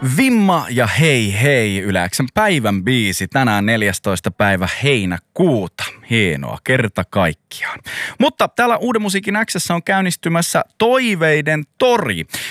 Vimma ja hei hei, Yle X:n päivän biisi tänään 14. päivä heinäkuuta. Hienoa, kerta kaikkiaan. Mutta täällä Uuden musiikin X:ssä on käynnistymässä Toiveiden tori.